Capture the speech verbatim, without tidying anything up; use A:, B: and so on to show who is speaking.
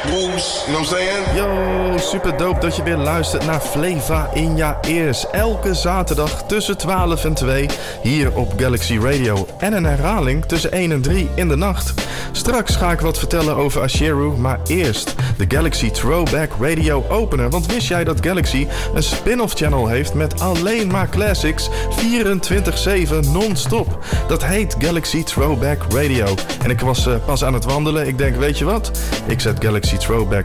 A: moves, you know what I'm saying?
B: Yo, super dope dat je weer luistert naar Flava in je ears. Elke zaterdag tussen twaalf en twee hier op Galaxy Radio. En een herhaling tussen één en drie in de nacht. Straks ga ik wat vertellen over Asheru, maar eerst de Galaxy Throwback Radio Opener. Want wist jij dat Galaxy een spin-off channel heeft met alleen maar classics vierentwintig zeven non-stop? Dat heet Galaxy Throwback Radio. En ik was uh, pas aan het wandelen. Ik denk, weet je wat? Ik zet Galaxy Throwback